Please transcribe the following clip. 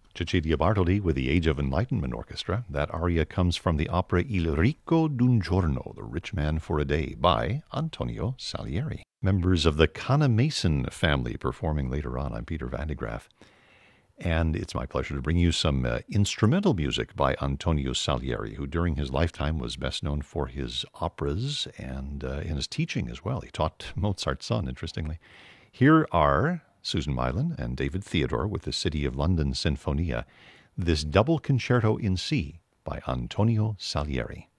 Cecilia Bartoli with the Age of Enlightenment Orchestra. That aria comes from the opera Il Ricco d'un Giorno, The Rich Man for a Day, by Antonio Salieri. Members of the Cana-Mason family performing later on. I'm Peter Van de Graaff. And it's my pleasure to bring you some instrumental music by Antonio Salieri, who during his lifetime was best known for his operas and in his teaching as well. He taught Mozart's son, interestingly. Here are Susan Mylan and David Theodore with the City of London Sinfonia, this double concerto in C by Antonio Salieri.